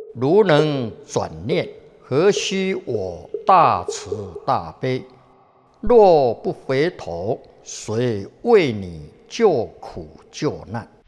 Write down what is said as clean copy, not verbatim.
如能转念，何须我大慈大悲？若不回头，谁为你救苦救难？